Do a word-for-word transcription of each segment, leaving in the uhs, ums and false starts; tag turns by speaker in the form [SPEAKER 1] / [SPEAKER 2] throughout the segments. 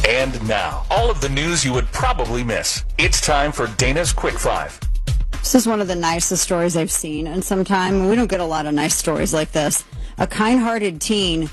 [SPEAKER 1] And now, all of the news you would probably miss. It's time for Dana's Quick Five.
[SPEAKER 2] This is one of the nicest stories I've seen in some time. We don't get a lot of nice stories like this. A kind-hearted teen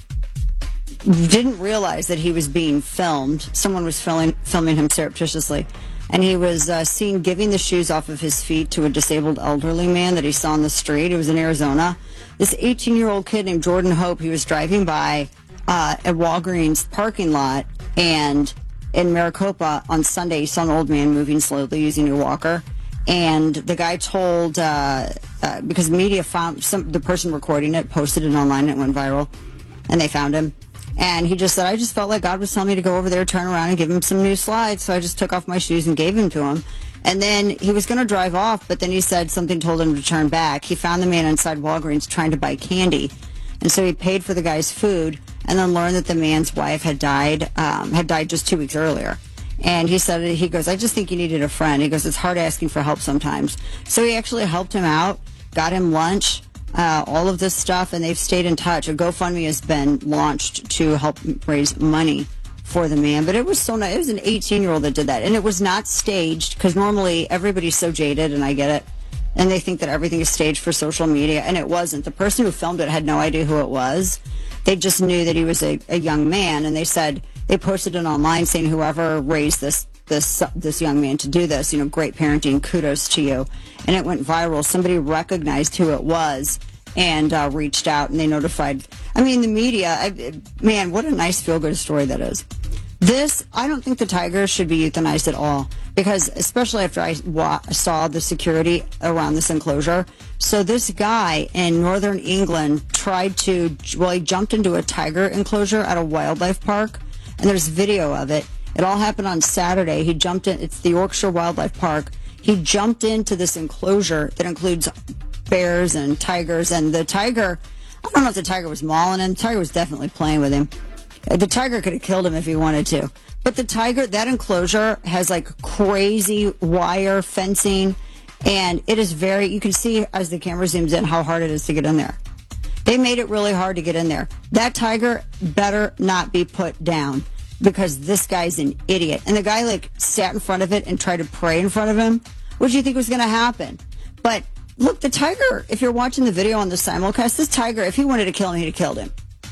[SPEAKER 2] didn't realize that he was being filmed. Someone was filming, filming him surreptitiously. And he was uh, seen giving the shoes off of his feet to a disabled elderly man that he saw on the street. It was in Arizona. This eighteen-year-old kid named Jordan Hope, he was driving by uh, a Walgreens parking lot and in Maricopa on Sunday. He saw an old man moving slowly using a walker. And the guy told, uh, uh, because media found some, the person recording it, posted it online, and it went viral, and they found him. And he just said, I just felt like God was telling me to go over there, turn around, and give him some new slides. So I just took off my shoes and gave them to him. And then he was going to drive off, but then he said something told him to turn back. He found the man inside Walgreens trying to buy candy. And so he paid for the guy's food and then learned that the man's wife had died, um, had died just two weeks earlier. And he said, he goes, I just think you needed a friend. He goes, it's hard asking for help sometimes. So he actually helped him out, got him lunch, Uh, all of this stuff, and they've stayed in touch. A GoFundMe has been launched to help raise money for the man. But it was so nice. It was an eighteen-year-old that did that, and it was not staged, because normally everybody's so jaded, and I get it, and they think that everything is staged for social media, and it wasn't. The person who filmed it had no idea who it was. They just knew that he was a, a young man, and they said, they posted it online saying, whoever raised this this this young man to do this, you know, great parenting, kudos to you. And it went viral. Somebody recognized who it was and uh, reached out, and they notified. I mean, the media, I, man, what a nice feel-good story that is. This, I don't think the tigers should be euthanized at all, because especially after I wa- saw the security around this enclosure. So this guy in northern England tried to, well, he jumped into a tiger enclosure at a wildlife park, and there's video of it. It all happened on Saturday. He jumped in. It's the Yorkshire Wildlife Park. He jumped into this enclosure that includes bears and tigers. And the tiger, I don't know if the tiger was mauling him. The tiger was definitely playing with him. The tiger could have killed him if he wanted to. But the tiger, that enclosure has like crazy wire fencing. And it is very, you can see as the camera zooms in how hard it is to get in there. They made it really hard to get in there. That tiger better not be put down, because this guy's an idiot. And the guy, like, sat in front of it and tried to pray in front of him. What do you think was going to happen? But, look, the tiger, if you're watching the video on the simulcast, this tiger, if he wanted to kill him, he'd have killed him.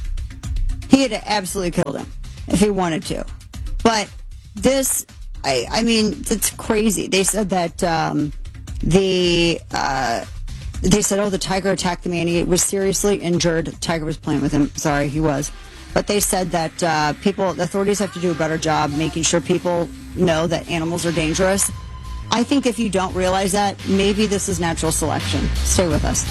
[SPEAKER 2] He had absolutely killed him if he wanted to. But this, I, I mean, it's crazy. They said that um, the... Uh, they said, oh, the tiger attacked the man. He was seriously injured. The tiger was playing with him. Sorry, he was. But they said that uh, people, the authorities have to do a better job making sure people know that animals are dangerous. I think if you don't realize that, maybe this is natural selection. Stay with us.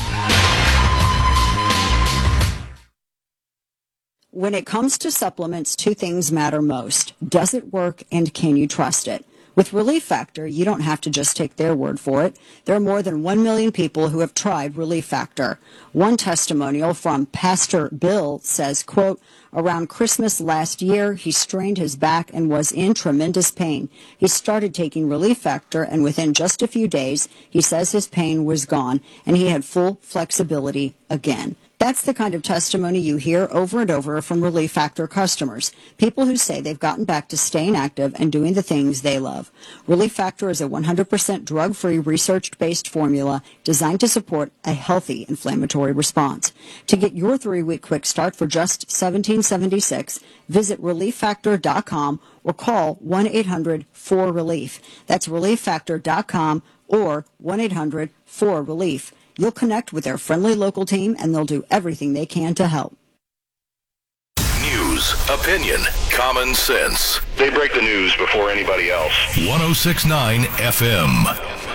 [SPEAKER 2] When it comes to supplements, two things matter most. Does it work, and can you trust it? With Relief Factor, you don't have to just take their word for it. There are more than one million people who have tried Relief Factor. One testimonial from Pastor Bill says, quote, around Christmas last year, he strained his back and was in tremendous pain. He started taking Relief Factor, and within just a few days, he says his pain was gone, and he had full flexibility again. That's the kind of testimony you hear over and over from Relief Factor customers, people who say they've gotten back to staying active and doing the things they love. Relief Factor is a one hundred percent drug-free, research-based formula designed to support a healthy inflammatory response. To get your three-week quick start for just seventeen dollars and seventy-six cents, visit relief factor dot com or call one eight hundred four relief. That's relief factor dot com or one eight hundred four relief. You'll connect with their friendly local team, and they'll do everything they can to help.
[SPEAKER 3] News, opinion, common sense.
[SPEAKER 4] They break the news before anybody else.
[SPEAKER 3] one oh six point nine F M.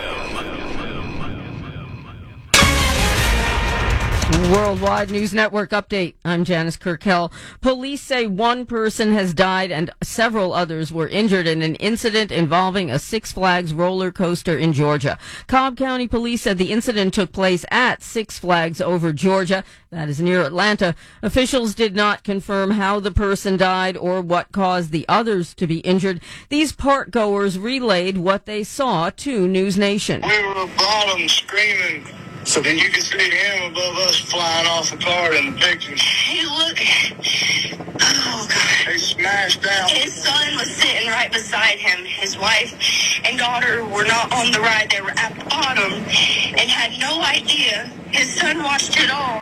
[SPEAKER 5] Worldwide News Network update. I'm Janice Kirkell. Police say one person has died and several others were injured in an incident involving a Six Flags roller coaster in Georgia. Cobb County Police said the incident took place at Six Flags over Georgia. That is near Atlanta. Officials did not confirm how the person died or what caused the others to be injured. These park goers relayed what they saw to News Nation.
[SPEAKER 6] We were bottom screaming. So then you could see him above us flying off the car in the pictures.
[SPEAKER 7] Hey, look. Oh, God.
[SPEAKER 6] somebody smashed down.
[SPEAKER 7] His son was sitting right beside him. His wife and daughter were not on the ride. They were at the bottom and had no idea. His son watched it all.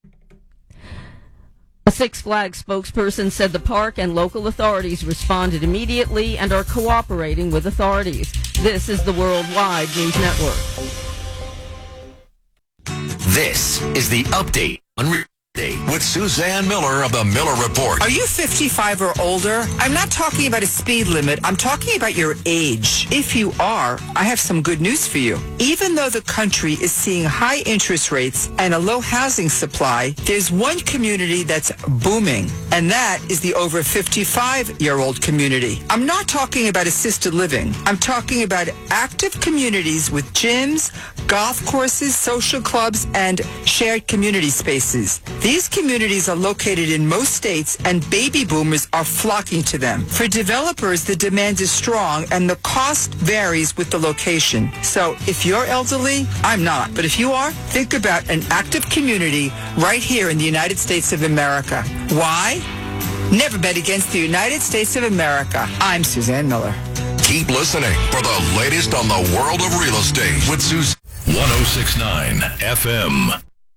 [SPEAKER 5] A Six Flags spokesperson said the park and local authorities responded immediately and are cooperating with authorities. This is the Worldwide News Network.
[SPEAKER 3] This is the update on Re- with Suzanne Miller of the Miller Report.
[SPEAKER 8] Are you fifty-five or older? I'm not talking about a speed limit. I'm talking about your age. If you are, I have some good news for you. Even though the country is seeing high interest rates and a low housing supply, there's one community that's booming, and that is the over fifty-five-year-old community. I'm not talking about assisted living. I'm talking about active communities with gyms, golf courses, social clubs, and shared community spaces. These communities are located in most states, and baby boomers are flocking to them. For developers, the demand is strong, and the cost varies with the location. So if you're elderly, I'm not. But if you are, think about an active community right here in the United States of America. Why? Never bet against the United States of America. I'm Suzanne Miller.
[SPEAKER 3] Keep listening for the latest on the world of real estate with Suzanne. ten sixty-nine F M.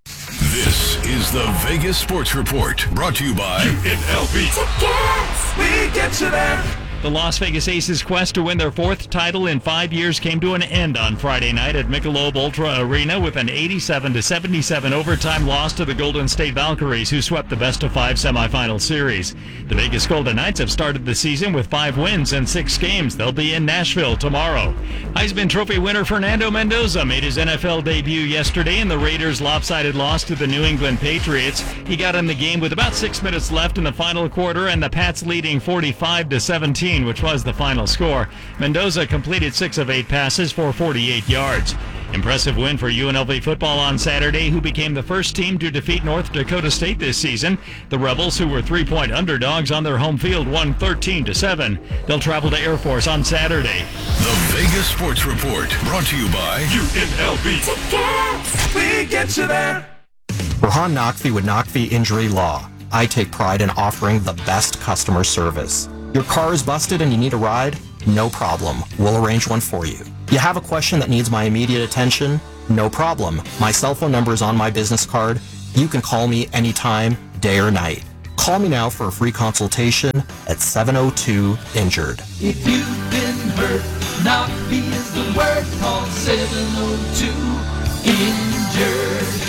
[SPEAKER 3] This is the Vegas Sports Report, brought to you by U N L V.
[SPEAKER 9] Tickets! We get you there! The Las Vegas Aces' quest to win their fourth title in five years came to an end on Friday night at Michelob Ultra Arena with an eighty-seven to seventy-seven overtime loss to the Golden State Valkyries, who swept the best-of-five semifinal series. The Vegas Golden Knights have started the season with five wins and six games. They'll be in Nashville tomorrow. Heisman Trophy winner Fernando Mendoza made his N F L debut yesterday in the Raiders' lopsided loss to the New England Patriots. He got in the game with about six minutes left in the final quarter, and the Pats leading forty-five to seventeen. Which was the final score. Mendoza completed six of eight passes for forty-eight yards. Impressive win for U N L V football on Saturday, who became the first team to defeat North Dakota State this season. The Rebels, who were three-point underdogs on their home field, won thirteen to seven. They'll travel to Air Force on Saturday.
[SPEAKER 3] The Vegas Sports Report, brought to you by U N L V.
[SPEAKER 9] Tickets! We get you there!
[SPEAKER 10] Rahan Naqvi with Naqvi Injury Law. I take pride in offering the best customer service. Your car is busted and you need a ride? No problem. We'll arrange one for you. You have a question that needs my immediate attention? No problem. My cell phone number is on my business card. You can call me anytime, day or night. Call me now for a free consultation at seven oh two injured.
[SPEAKER 11] If you've been hurt, Naqvi is the word. Call seven oh two injured.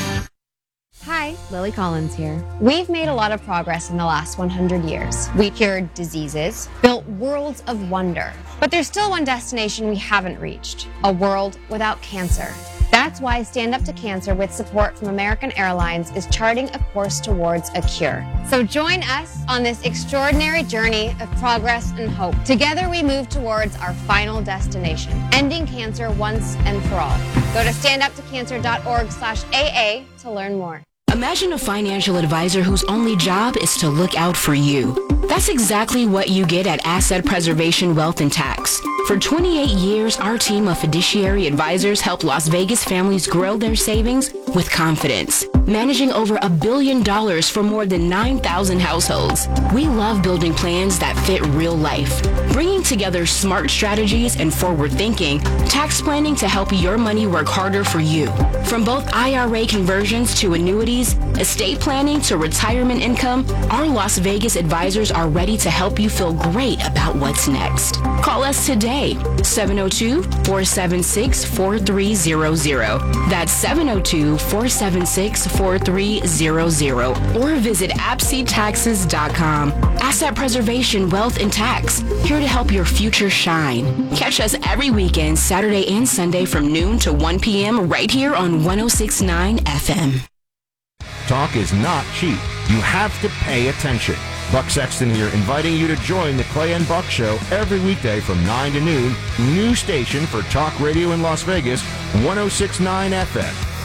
[SPEAKER 12] Hi, Lily Collins here. We've made a lot of progress in the last one hundred years. We cured diseases, built worlds of wonder. But there's still one destination we haven't reached, a world without cancer. That's why Stand Up to Cancer, with support from American Airlines, is charting a course towards a cure. So join us on this extraordinary journey of progress and hope. Together we move towards our final destination, ending cancer once and for all. Go to stand up to cancer dot org slash A A to learn more.
[SPEAKER 13] Imagine a financial advisor whose only job is to look out for you. That's exactly what you get at Asset Preservation Wealth and Tax. For twenty-eight years, our team of fiduciary advisors help Las Vegas families grow their savings with confidence, managing over a billion dollars for more than nine thousand households. We love building plans that fit real life, bringing together smart strategies and forward thinking, tax planning to help your money work harder for you. From both I R A conversions to annuities, estate planning to retirement income, our Las Vegas advisors are ready to help you feel great about what's next. Call us today, seven oh two, four seven six, four three zero zero. That's seven oh two, four seven six, four three zero zero. Or visit A P S I taxes dot com. Asset Preservation, Wealth and Tax, here to help your future shine. Catch us every weekend, Saturday and Sunday from noon to one p.m. right here on ten sixty-nine F M.
[SPEAKER 14] Talk is not cheap. You have to pay attention. Buck Sexton here, inviting you to join the Clay and Buck Show every weekday from nine to noon. New station for talk radio in Las Vegas, ten sixty-nine F M.